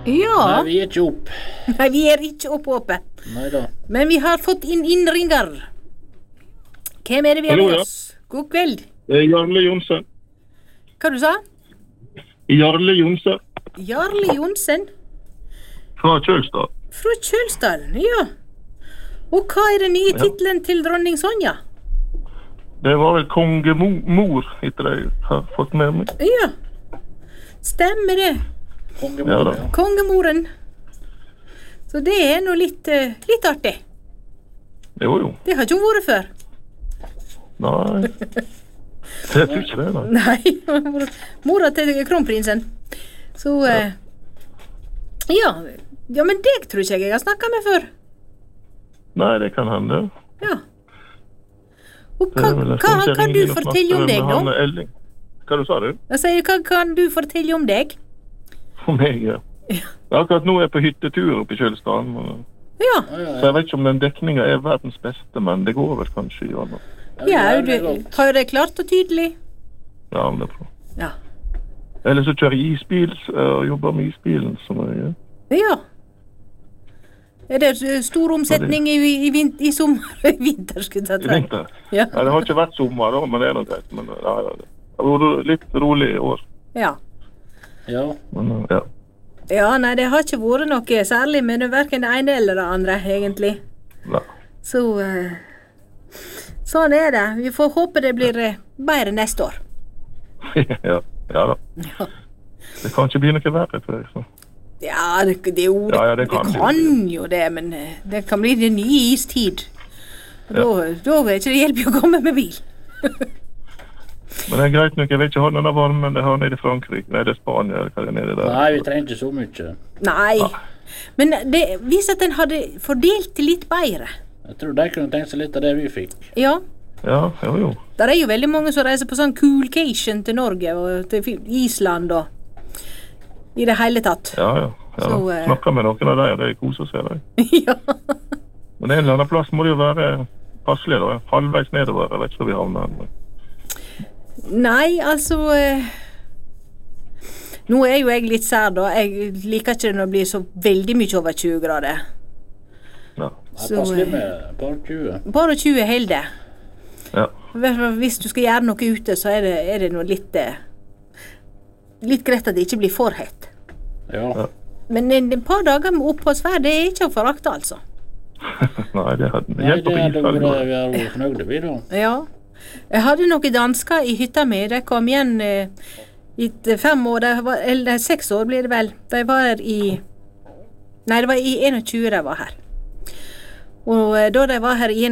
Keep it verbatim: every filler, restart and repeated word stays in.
Ja. Nei, vi er ikke opp. Nei, vi er ikke oppe oppe. Neida. Men vi har fått inn innringer. Hvem er det vi har Hallo, med ja. oss? God kveld. Det er Jarle Jonsen. Hva du sa? Jarle Jonsen Jarle Jonsen fra Kjølstad. fra Kjølstad, ja. Og hva er den nye Ja. titlen til dronning Sonja? Det var vel kongemor, etter det jeg har fått med meg. Ja, stemmer det. Kongemor, Ja da. ja. Kongemoren. Så det er nå litt, eh, litt artig. Jo, jo. Det har ikke hun vært før. Nei. Det tror ikke det, nei. Nei, mora til kronprinsen. Så, eh, ja. Ja, men deg tror ikke jeg jeg har snakket med før. Nei, det kan hende. Ja. Og Det hva, er vel en hva stund siden kan jeg du ringte og fortelle om snakket deg med nå? han Elling. Hva du sa du? Jeg sier, hva kan du fortelle om deg? For meg, ja. Akkurat nå er jeg på hyttetur oppe i Kjølstad. men- Ja, Ja, ja, Så ja. jeg vet ikke om den dekningen er verdens beste, men det går vel kanskje i alle. ja det er du godt. har det klart og tydelig. Ja, men det er bra. Ja. Eller så kjører jeg isbil og jobber med isbilen. Som jeg, Ja. Er det eh, stor omsetning i, i, vin- i sommer i vinter, skulle jeg I ta vinter. Ja. Ja, det har ikke vært sommer da, men det er noe greit. Men ja, ja, det har vært litt rolig i år. Ja. Ja. Men ja. Ja, nei, det har ikke vært noe særlig med det, hverken det ene eller det andre, egentlig. Nei. Så eh, sånn er det. Vi får håpe det blir eh, bedre neste år. ja, ja da. Ja. Det kan ikke bli noe verre, tror jeg. Så. Ja, det, det, er jo, Ja, ja, det det kan kan, det. jo det, men eh, det kan bli den nye istid. Og da, da er ikke det hjelp i å komme med bil. Men det er greit nok. Jeg vil ikke ha denne varmen det har nede i Frankrike. Nei, det er Spania eller hva det er nede der. Nei, vi trenger ikke så mye. Nei, men det viser at den hadde fordelt det litt bedre. Jeg tror de kunne tenkt seg litt av det vi fikk. Ja, Ja, jo, jo. der er jo veldig mange som reiser på sånn coolcation til Norge og til Island og i det hele tatt. Ja, ja. ja. Så, eh, Snakker med noen av dem, de koser seg. De. Ja. Men en eller annen plass må det jo være passelig, da. Halvveis nedover. Jeg vet ikke hvor vi havner. Men... Nei, altså eh, nå er jo jeg litt sær da. Jeg liker ikke det når det blir så veldig mye over tjue grader. Ja. Jeg Så, passer litt eh, med par tjue. Bare tjue holder det. ja. Hvis du skal gjøre noe ute, så er det, er det noe litt eh, litt greit at det ikke blir for hett. Ja. Ja. Men en, et par dager med oppholdsvær, det er ikke å forakte, altså. Nei, det hadde Nei, hjelp det på hadde isfall. vært, vi har vært fornøyde, vi da. Ja. Jeg hadde noen dansker i hytta mi. De kom igjen eh, i t- fem år, de var, eller seks år blir det vel. De var her i Nei, det var i enogtjue de var her. Og eh, da de var her i